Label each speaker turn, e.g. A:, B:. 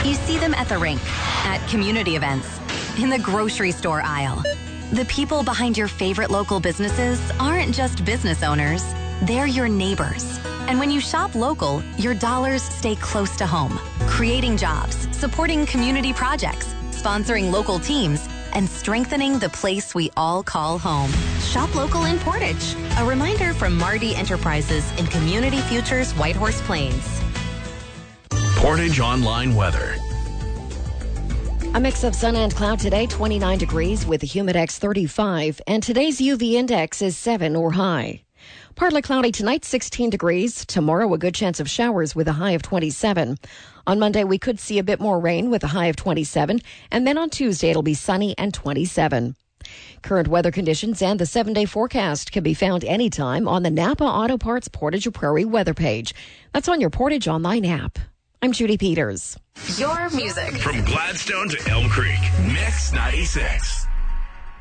A: You see them at the rink, at community events, in the grocery store aisle. The people behind your favorite local businesses aren't just business owners, they're your neighbors. And when you shop local, your dollars stay close to home, creating jobs, supporting community projects, sponsoring local teams, and strengthening the place we all call home. Shop local in Portage. A reminder from Marty Enterprises in Community Futures Whitehorse Plains.
B: Portage Online weather.
C: A mix of sun and cloud today, 29 degrees with a humidex 35, and today's UV index is 7 or high. Partly cloudy tonight, 16 degrees. Tomorrow, a good chance of showers with a high of 27. On Monday, we could see a bit more rain with a high of 27, and then on Tuesday, it'll be sunny and 27. Current weather conditions and the 7-day forecast can be found anytime on the Napa Auto Parts Portage Prairie weather page. That's on your Portage Online app. I'm Judy Peters.
A: Your music.
B: From Gladstone to Elm Creek, Mix 96.